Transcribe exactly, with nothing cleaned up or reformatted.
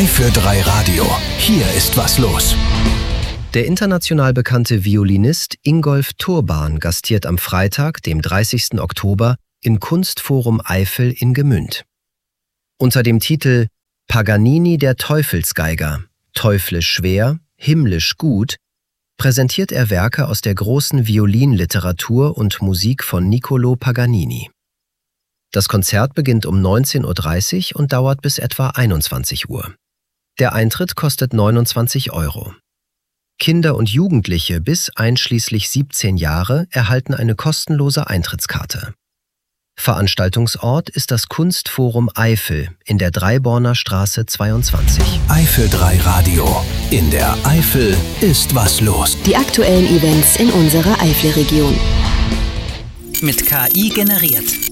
drei für drei Radio. Hier ist was los. Der international bekannte Violinist Ingolf Turban gastiert am Freitag, dem dreißigsten Oktober, im Kunstforum Eifel in Gmünd. Unter dem Titel »Paganini der Teufelsgeiger – teuflisch schwer, himmlisch gut« präsentiert er Werke aus der großen Violinliteratur und Musik von Niccolò Paganini. Das Konzert beginnt um neunzehn Uhr dreißig und dauert bis etwa einundzwanzig Uhr. Der Eintritt kostet neunundzwanzig Euro. Kinder und Jugendliche bis einschließlich siebzehn Jahre erhalten eine kostenlose Eintrittskarte. Veranstaltungsort ist das Kunstforum Eifel in der Dreiborner Straße zweiundzwanzig. Eifel drei Radio. In der Eifel ist was los. Die aktuellen Events in unserer Eifelregion. Mit K I generiert.